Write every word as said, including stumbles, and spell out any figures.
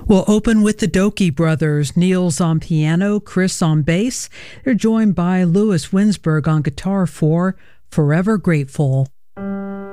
We'll open with the Dokie Brothers. Neil's on piano, Chris on bass. They're joined by Louis Winsberg on guitar for Forever Grateful.